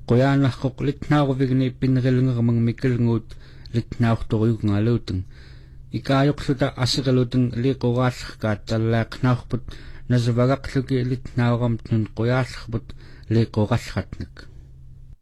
qoyaanarqoq litnaaruvikni pinnerilungermang mikkelnguut litnaartoriugngaluuteng ikaajoqluta aseqaluteng liqoraallerkaat tallaaqnaarput nasavagaqluki litnaaramtnun qoyaallerput liqorallratnek